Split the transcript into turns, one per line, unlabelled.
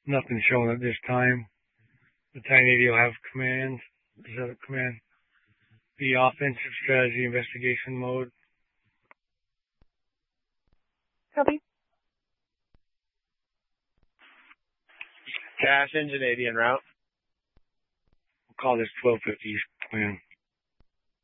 Nothing showing at this time. The Navy will have command. Does that have command? The offensive strategy investigation mode.
Copy.
Cash engine 80 en route.
We'll call this 1250 command.